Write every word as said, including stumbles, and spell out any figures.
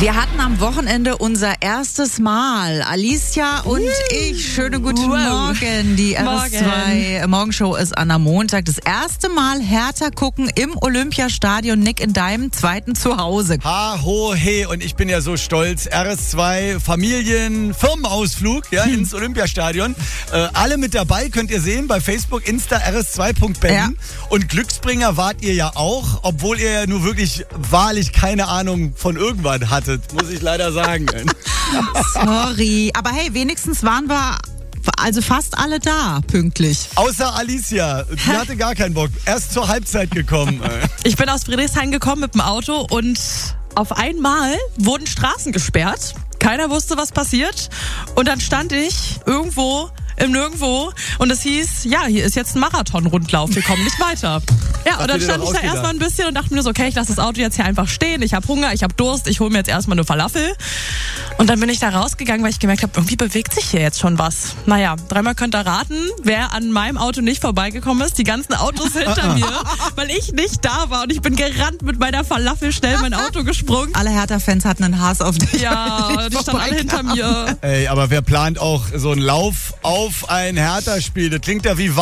Wir hatten am Wochenende unser erstes Mal. Alicia und ich. Schönen guten Wow. Morgen. Die R S zwei Morgen. Morgenshow ist an am Montag. Das erste Mal Hertha gucken im Olympiastadion. Nick, in deinem zweiten Zuhause. Ha, ho, he. Und ich bin ja so stolz. R S zwei Familien, Firmenausflug ja, ins Olympiastadion. Äh, alle mit dabei, könnt ihr sehen bei Facebook, Insta, r s zwei punkt berlin. Ja. Und Glücksbringer wart ihr ja auch, obwohl ihr ja nur wirklich wahrlich keine Ahnung von irgendwann hattet, muss ich leider sagen. Sorry. Aber hey, wenigstens waren wir also fast alle da, pünktlich. Außer Alicia, die hatte gar keinen Bock. Erst zur Halbzeit gekommen. Ich bin aus Friedrichshain gekommen mit dem Auto und auf einmal wurden Straßen gesperrt. Keiner wusste, was passiert. Und dann stand ich irgendwo im Nirgendwo und es hieß, ja, hier ist jetzt ein Marathon-Rundlauf, wir kommen nicht weiter. Ja, und dann dir stand doch ich da ausgedacht. erstmal ein bisschen und dachte mir so, okay, ich lasse das Auto jetzt hier einfach stehen, ich habe Hunger, ich habe Durst, ich hole mir jetzt erstmal eine Falafel. Und dann bin ich da rausgegangen, weil ich gemerkt habe, irgendwie bewegt sich hier jetzt schon was. Naja, dreimal könnt ihr raten, wer an meinem Auto nicht vorbeigekommen ist, die ganzen Autos hinter mir, weil ich nicht da war und ich bin gerannt mit meiner Falafel schnell in mein Auto gesprungen. Alle Hertha-Fans hatten einen Hass auf dich. Ja, die standen alle hinter mir. Ey, aber wer plant auch so einen Lauf auf ein Hertha-Spiel? Das klingt ja wie